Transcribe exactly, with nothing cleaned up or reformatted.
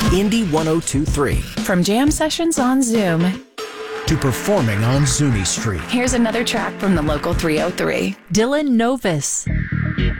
Indy one oh two point three. From jam sessions on Zoom to performing on Zuni Street. Here's another track from the local three oh three. Dylan Novus.